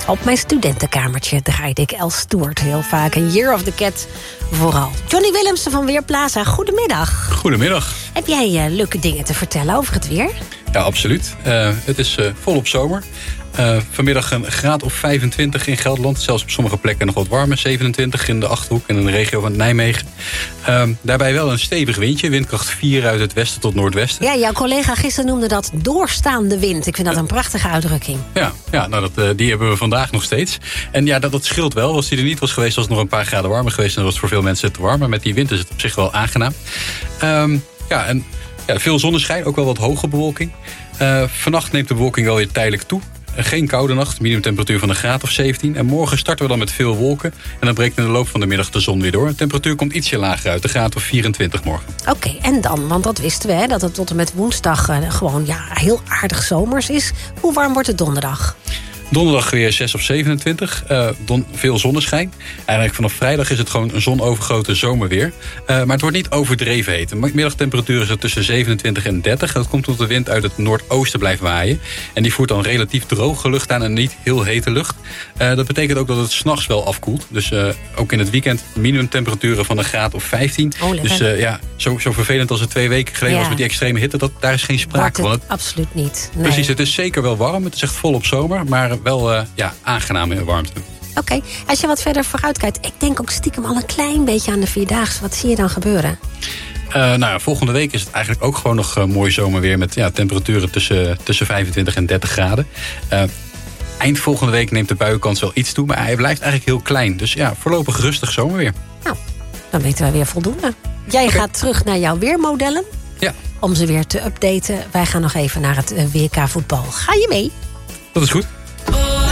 Op mijn studentenkamertje draaide ik Els Stewart heel vaak. En Year of the Cat vooral. Johnny Willemsen van Weerplaza, goedemiddag. Goedemiddag. Heb jij leuke dingen te vertellen over het weer? Ja, absoluut. Het is volop zomer. Vanmiddag een graad of 25 in Gelderland. Zelfs op sommige plekken nog wat warmer. 27 in de Achterhoek en in de regio van Nijmegen. Daarbij wel een stevig windje. Windkracht 4 uit het westen tot noordwesten. Ja, jouw collega gisteren noemde dat doorstaande wind. Ik vind dat een prachtige uitdrukking. Ja, die hebben we vandaag nog steeds. En ja, dat scheelt wel. Als die er niet was geweest, was het nog een paar graden warmer geweest. En dat was voor veel mensen te warm. Maar met die wind is het op zich wel aangenaam. Veel zonneschijn, ook wel wat hoge bewolking. Vannacht neemt de bewolking wel weer tijdelijk toe. Geen koude nacht, minimumtemperatuur van een graad of 17. En morgen starten we dan met veel wolken. En dan breekt in de loop van de middag de zon weer door. De temperatuur komt ietsje lager uit, een graad of 24 morgen. Oké, en dan, want dat wisten we, hè, dat het tot en met woensdag gewoon heel aardig zomers is. Hoe warm wordt het donderdag? Donderdag weer 6 of 27. Veel zonneschijn. Eigenlijk vanaf vrijdag is het gewoon een zonovergoten zomerweer. Maar het wordt niet overdreven heet. De middagtemperatuur is er tussen 27 en 30. Dat komt omdat de wind uit het noordoosten blijft waaien. En die voert dan relatief droge lucht aan en niet heel hete lucht. Dat betekent ook dat het 's nachts wel afkoelt. Dus ook in het weekend minimumtemperaturen van een graad of 15. Dus zo vervelend als het 2 weken geleden was met die extreme hitte. Daar is geen sprake van. Absoluut niet. Nee. Precies, het is zeker wel warm. Het is echt volop zomer. Maar wel aangename warmte. Oké, als je wat verder vooruit kijkt. Ik denk ook stiekem al een klein beetje aan de Vierdaagse. Wat zie je dan gebeuren? Volgende week is het eigenlijk ook gewoon nog mooi zomerweer. Met temperaturen tussen 25 en 30 graden. Eind volgende week neemt de buienkans wel iets toe. Maar hij blijft eigenlijk heel klein. Dus voorlopig rustig zomerweer. Nou, dan weten we weer voldoende. Jij gaat terug naar jouw weermodellen. Ja. Om ze weer te updaten. Wij gaan nog even naar het WK voetbal. Ga je mee? Dat is goed.